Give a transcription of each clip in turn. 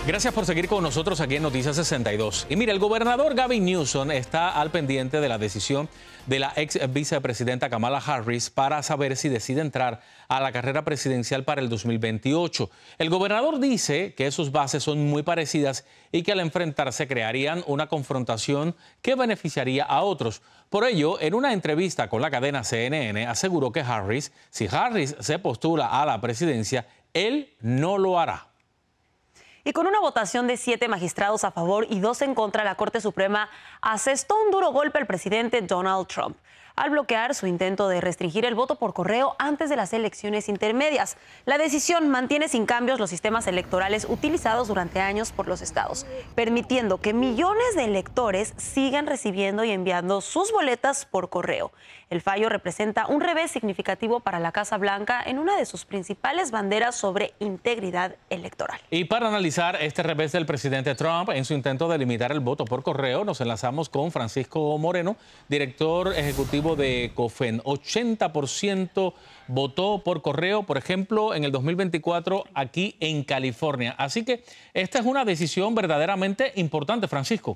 Gracias por seguir con nosotros aquí en Noticias 62. Y mire, el gobernador Gavin Newsom está al pendiente de la decisión de la ex vicepresidenta Kamala Harris para saber si decide entrar a la carrera presidencial para el 2028. El gobernador dice que sus bases son muy parecidas y que al enfrentarse crearían una confrontación que beneficiaría a otros. Por ello, en una entrevista con la cadena CNN, aseguró que si Harris se postula a la presidencia, él no lo hará. Y con una votación de 7 magistrados a favor y 2 en contra, la Corte Suprema asestó un duro golpe al presidente Donald Trump al bloquear su intento de restringir el voto por correo antes de las elecciones intermedias. La decisión mantiene sin cambios los sistemas electorales utilizados durante años por los estados, permitiendo que millones de electores sigan recibiendo y enviando sus boletas por correo. El fallo representa un revés significativo para la Casa Blanca en una de sus principales banderas sobre integridad electoral. Y para analizar este revés del presidente Trump en su intento de limitar el voto por correo, nos enlazamos con Francisco Moreno, director ejecutivo de COFEN. 80% votó por correo, por ejemplo, en el 2024 aquí en California. Así que esta es una decisión verdaderamente importante, Francisco.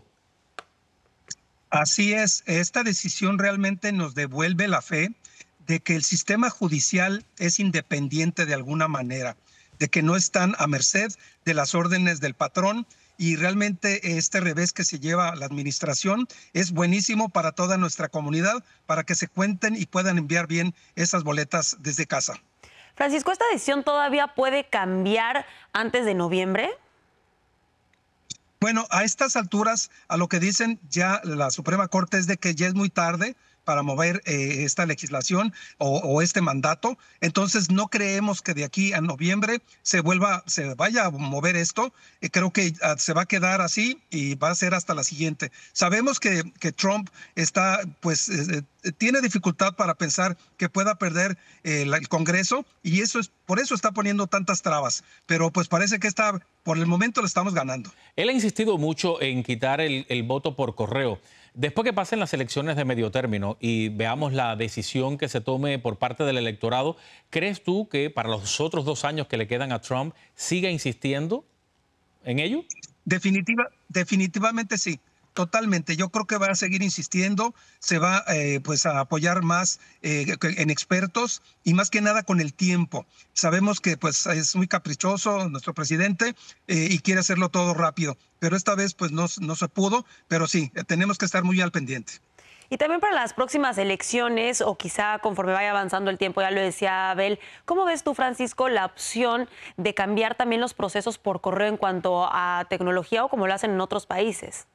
Así es, esta decisión realmente nos devuelve la fe de que el sistema judicial es independiente de alguna manera, de que no están a merced de las órdenes del patrón. Y realmente este revés que se lleva la administración es buenísimo para toda nuestra comunidad, para que se cuenten y puedan enviar bien esas boletas desde casa. Francisco, ¿esta decisión todavía puede cambiar antes de noviembre? Bueno, a estas alturas, a lo que dicen ya la Suprema Corte es de que ya es muy tarde para mover esta legislación o este mandato. Entonces no creemos que de aquí a noviembre se vaya a mover esto. Creo que se va a quedar así y va a ser hasta la siguiente. Sabemos que Trump está, tiene dificultad para pensar que pueda perder el Congreso y por eso está poniendo tantas trabas. Pero pues parece que por el momento lo estamos ganando. Él ha insistido mucho en quitar el voto por correo. Después que pasen las elecciones de medio término y veamos la decisión que se tome por parte del electorado, ¿crees tú que para los otros 2 años que le quedan a Trump siga insistiendo en ello? Definitivamente sí. Totalmente, yo creo que va a seguir insistiendo, se va a apoyar más en expertos y más que nada con el tiempo. Sabemos que es muy caprichoso nuestro presidente y quiere hacerlo todo rápido, pero esta vez no se pudo, pero sí, tenemos que estar muy al pendiente. Y también para las próximas elecciones, o quizá conforme vaya avanzando el tiempo, ya lo decía Abel, ¿cómo ves tú, Francisco, la opción de cambiar también los procesos por correo en cuanto a tecnología o como lo hacen en otros países?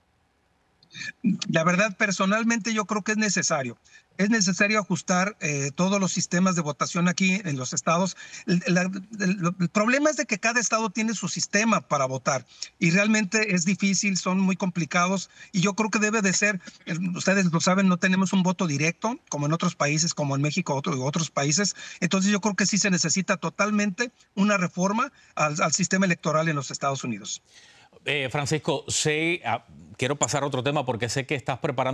La verdad, personalmente yo creo que es necesario. Es necesario ajustar todos los sistemas de votación aquí en los estados. El problema es de que cada estado tiene su sistema para votar y realmente es difícil, son muy complicados y yo creo que debe de ser, ustedes lo saben, no tenemos un voto directo como en otros países, como en México u otros países. Entonces yo creo que sí se necesita totalmente una reforma al sistema electoral en los Estados Unidos. Francisco, quiero pasar a otro tema porque sé que estás preparando